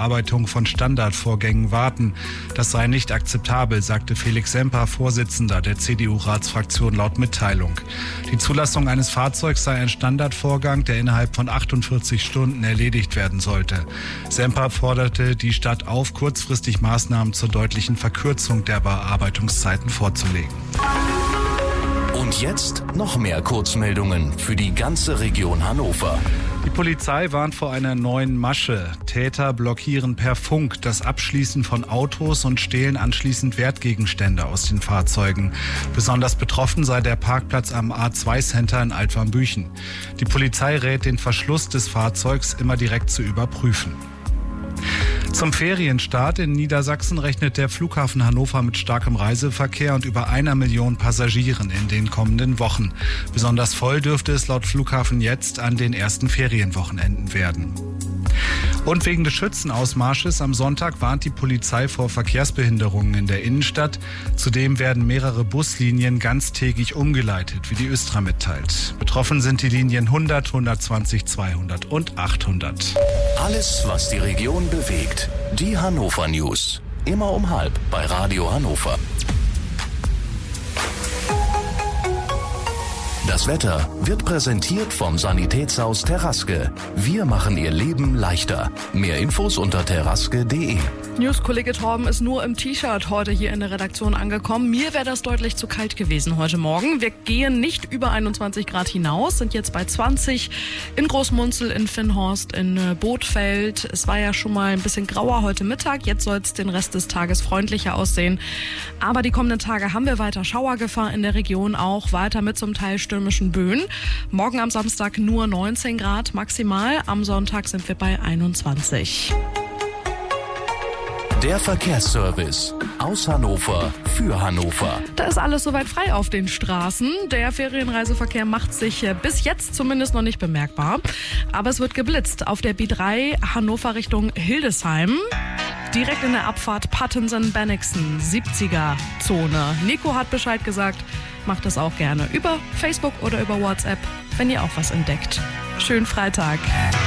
Überarbeitung von Standardvorgängen warten. Das sei nicht akzeptabel, sagte Felix Semper, Vorsitzender der CDU-Ratsfraktion laut Mitteilung. Die Zulassung eines Fahrzeugs sei ein Standardvorgang, der innerhalb von 48 Stunden erledigt werden sollte. Semper forderte die Stadt auf, kurzfristig Maßnahmen zur deutlichen Verkürzung der Bearbeitungszeiten vorzulegen. Und jetzt noch mehr Kurzmeldungen für die ganze Region Hannover. Die Polizei warnt vor einer neuen Masche. Täter blockieren per Funk das Abschließen von Autos und stehlen anschließend Wertgegenstände aus den Fahrzeugen. Besonders betroffen sei der Parkplatz am A2-Center in Altwarmbüchen. Die Polizei rät, den Verschluss des Fahrzeugs immer direkt zu überprüfen. Zum Ferienstart in Niedersachsen rechnet der Flughafen Hannover mit starkem Reiseverkehr und über 1 Million Passagieren in den kommenden Wochen. Besonders voll dürfte es laut Flughafen jetzt an den ersten Ferienwochenenden werden. Und wegen des Schützenausmarsches am Sonntag warnt die Polizei vor Verkehrsbehinderungen in der Innenstadt. Zudem werden mehrere Buslinien ganztägig umgeleitet, wie die Östra mitteilt. Betroffen sind die Linien 100, 120, 200 und 800. Alles, was die Region bewegt. Die Hannover News. Immer um 12:30 bei Radio Hannover. Das Wetter wird präsentiert vom Sanitätshaus Terraske. Wir machen Ihr Leben leichter. Mehr Infos unter terraske.de. News-Kollege Torben ist nur im T-Shirt heute hier in der Redaktion angekommen. Mir wäre das deutlich zu kalt gewesen heute Morgen. Wir gehen nicht über 21 Grad hinaus, sind jetzt bei 20 in Großmunzel, in Finnhorst, in Bothfeld. Es war ja schon mal ein bisschen grauer heute Mittag. Jetzt soll es den Rest des Tages freundlicher aussehen. Aber die kommenden Tage haben wir weiter Schauergefahr in der Region, auch weiter mit zum Teil stürmischen Böen. Morgen am Samstag nur 19 Grad maximal. Am Sonntag sind wir bei 21. Der Verkehrsservice aus Hannover für Hannover. Da ist alles soweit frei auf den Straßen. Der Ferienreiseverkehr macht sich bis jetzt zumindest noch nicht bemerkbar. Aber es wird geblitzt auf der B3 Hannover Richtung Hildesheim. Direkt in der Abfahrt Pattensen-Bennigsen, 70er-Zone. Nico hat Bescheid gesagt, macht das auch gerne über Facebook oder über WhatsApp, wenn ihr auch was entdeckt. Schönen Freitag.